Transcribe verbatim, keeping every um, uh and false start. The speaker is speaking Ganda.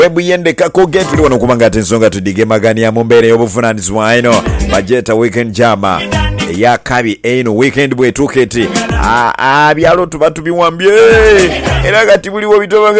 webuyendekako ge tuli wano okubanga ate ensonga tudige magania mu mbeera y'obuvunaanyizibwa eno bajeta weekend jama eyakabi eno weekend bwetuuka eti byalo tuba tubiwambye era kati buliwo bitobanga